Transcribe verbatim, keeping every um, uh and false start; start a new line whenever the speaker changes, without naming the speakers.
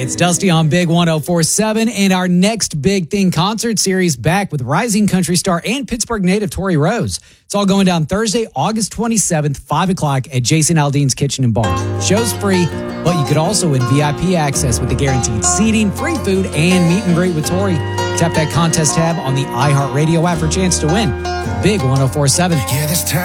It's Dusty on Big one oh four point seven, and our next Big Thing concert series back with rising country star and Pittsburgh native Tori Rose. It's all going down Thursday, August twenty-seventh, five o'clock at Jason Aldean's Kitchen and Bar. Show's free, but you could also win V I P access with the guaranteed seating, free food, and meet and greet with Tori. Tap that contest tab on the iHeartRadio app for a chance to win. Big one oh four point seven.
Yeah, this time.